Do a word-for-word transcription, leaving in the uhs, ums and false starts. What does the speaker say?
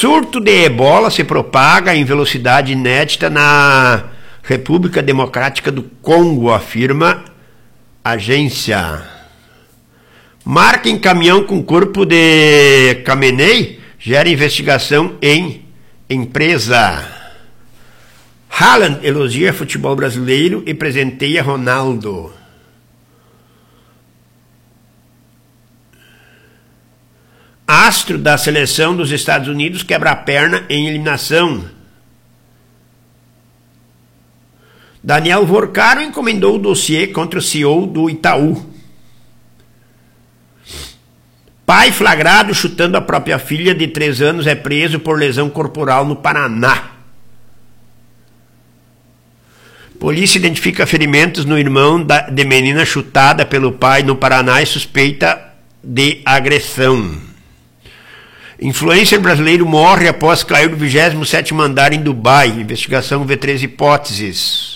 Surto de ebola se propaga em velocidade inédita na República Democrática do Congo, afirma agência. Marca em caminhão com corpo de Khamenei gera investigação em empresa. Haaland elogia futebol brasileiro e presenteia Ronaldo. Astro da seleção dos Estados Unidos quebra a perna em eliminação. Daniel Vorcaro encomendou o dossiê contra o C E O do Itaú. Pai flagrado chutando a própria filha de três anos é preso por lesão corporal no Paraná. Polícia identifica ferimentos no irmão da, de menina chutada pelo pai no Paraná e suspeita de agressão. Influencer brasileiro morre após cair do vigésimo sétimo andar em Dubai. Investigação vê três hipóteses.